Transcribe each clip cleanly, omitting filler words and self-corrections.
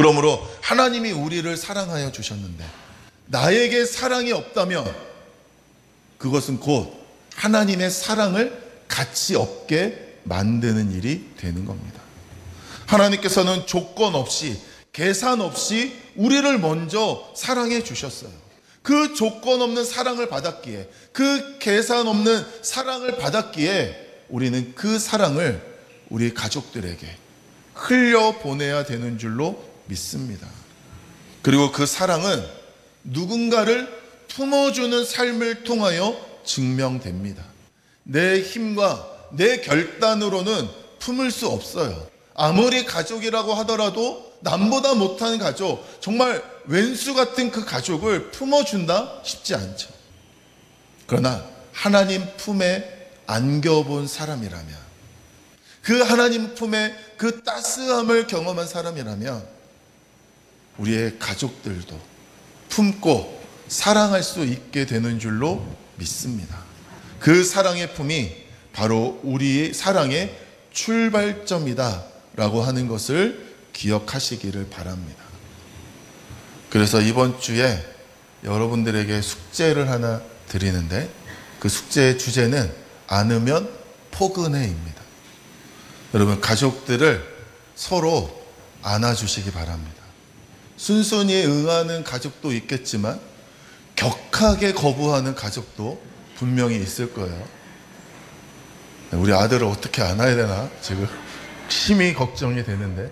그러므로 하나님이 우리를 사랑하여 주셨는데 나에게 사랑이 없다면 그것은 곧 하나님의 사랑을 가치 없게 만드는 일이 되는 겁니다. 하나님께서는 조건 없이 계산 없이 우리를 먼저 사랑해 주셨어요. 그 조건 없는 사랑을 받았기에, 그 계산 없는 사랑을 받았기에 우리는 그 사랑을 우리 가족들에게 흘려보내야 되는 줄로 믿습니다. 그리고 그 사랑은 누군가를 품어주는 삶을 통하여 증명됩니다. 내 힘과 내 결단으로는 품을 수 없어요. 아무리 가족이라고 하더라도 남보다 못하는 가족, 정말 왼수 같은 그 가족을 품어준다? 쉽지 않죠. 그러나 하나님 품에 안겨본 사람이라면, 그 하나님 품에 그 따스함을 경험한 사람이라면 우리의 가족들도 품고 사랑할 수 있게 되는 줄로 믿습니다. 그 사랑의 품이 바로 우리의 사랑의 출발점이다 라고 하는 것을 기억하시기를 바랍니다. 그래서 이번 주에 여러분들에게 숙제를 하나 드리는데, 그 숙제의 주제는 안으면 포근해입니다. 여러분, 가족들을 서로 안아주시기 바랍니다. 순순히 응하는 가족도 있겠지만 격하게 거부하는 가족도 분명히 있을 거예요. 우리 아들을 어떻게 안아야 되나 지금 심히 걱정이 되는데,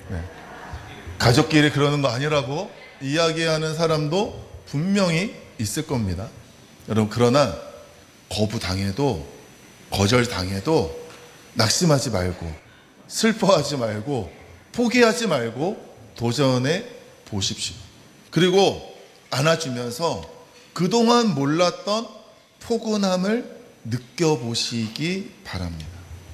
가족끼리 그러는 거 아니라고 이야기하는 사람도 분명히 있을 겁니다. 여러분, 그러나 거부당해도, 거절당해도 낙심하지 말고, 슬퍼하지 말고, 포기하지 말고 도전해 보십시오. 그리고 안아주면서 그동안 몰랐던 포근함을 느껴보시기 바랍니다.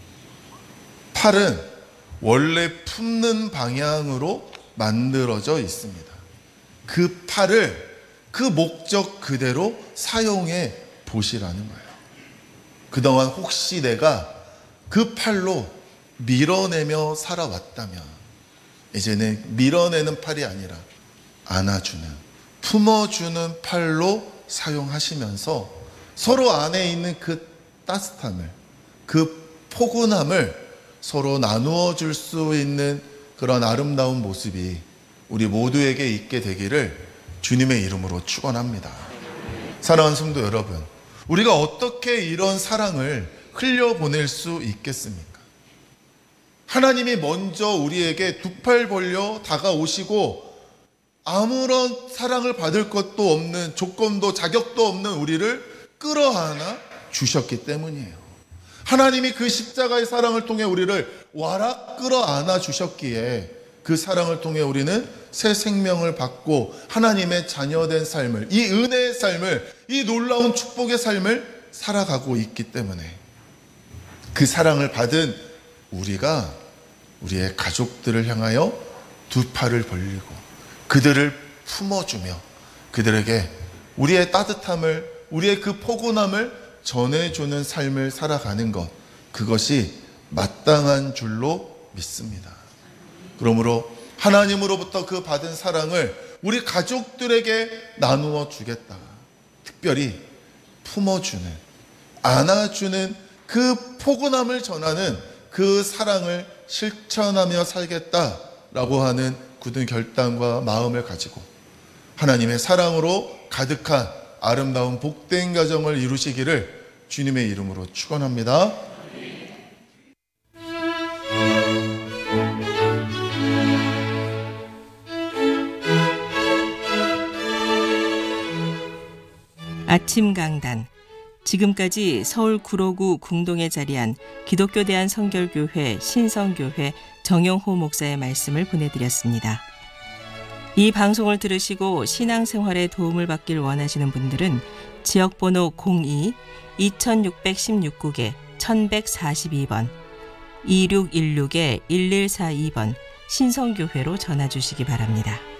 팔은 원래 품는 방향으로 만들어져 있습니다. 그 팔을 그 목적 그대로 사용해 보시라는 거예요. 그동안 혹시 내가 그 팔로 밀어내며 살아왔다면 이제는 밀어내는 팔이 아니라 안아주는, 품어주는 팔로 사용하시면서 서로 안에 있는 그 따뜻함을, 그 포근함을 서로 나누어 줄 수 있는 그런 아름다운 모습이 우리 모두에게 있게 되기를 주님의 이름으로 축원합니다. 사랑하는 성도 여러분, 우리가 어떻게 이런 사랑을 흘려보낼 수 있겠습니까? 하나님이 먼저 우리에게 두 팔 벌려 다가오시고 아무런 사랑을 받을 것도 없는, 조건도 자격도 없는 우리를 끌어안아 주셨기 때문이에요. 하나님이 그 십자가의 사랑을 통해 우리를 와라 끌어안아 주셨기에 그 사랑을 통해 우리는 새 생명을 받고 하나님의 자녀된 삶을, 이 은혜의 삶을, 이 놀라운 축복의 삶을 살아가고 있기 때문에 그 사랑을 받은 우리가 우리의 가족들을 향하여 두 팔을 벌리고 그들을 품어주며 그들에게 우리의 따뜻함을, 우리의 그 포근함을 전해주는 삶을 살아가는 것, 그것이 마땅한 줄로 믿습니다. 그러므로 하나님으로부터 그 받은 사랑을 우리 가족들에게 나누어 주겠다. 특별히 품어주는, 안아주는 그 포근함을 전하는 그 사랑을 실천하며 살겠다라고 하는 굳은 결단과 마음을 가지고 하나님의 사랑으로 가득한 아름다운 복된 가정을 이루시기를 주님의 이름으로 축원합니다. 아침 강단. 지금까지 서울 구로구 궁동에 자리한 기독교 대한성결교회 신성교회 정영호 목사의 말씀을 보내드렸습니다. 이 방송을 들으시고 신앙생활에 도움을 받길 원하시는 분들은 지역번호 02-2616국에 1142번 2616-1142번 신성교회로 전화 주시기 바랍니다.